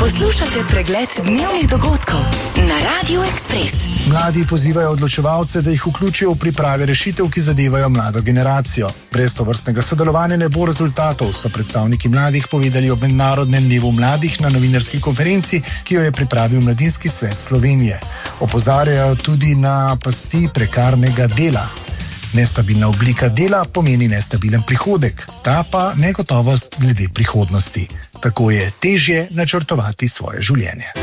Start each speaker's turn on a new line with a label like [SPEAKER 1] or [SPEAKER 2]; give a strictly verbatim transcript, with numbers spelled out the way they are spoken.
[SPEAKER 1] Poslušate pregled dnevnih dogodkov na Radiu Ekspres.
[SPEAKER 2] Mladi pozivajo odločevalce, da jih vključijo v priprave rešitev, ki zadevajo mlado generacijo. Brez tovrstnega sodelovanja ne bo rezultatov, so predstavniki mladih povedali ob Mednarodnem dnevu mladih na novinarski konferenci, ki jo je pripravil Mladinski svet Slovenije. Opozarjajo tudi na pasti prekarnega dela. Nestabilna oblika dela pomeni nestabilen prihodek, ta pa negotovost glede prihodnosti. Tako je težje načrtovati svoje življenje.